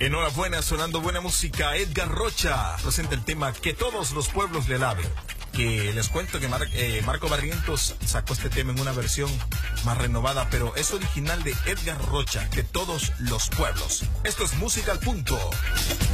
Enhorabuena, sonando buena música. Edgar Rocha presenta el tema Que todos los pueblos le alaben. Que les cuento que Marco Barrientos sacó este tema en una versión más renovada, pero es original de Edgar Rocha, Que todos los pueblos. Esto es Música al Punto.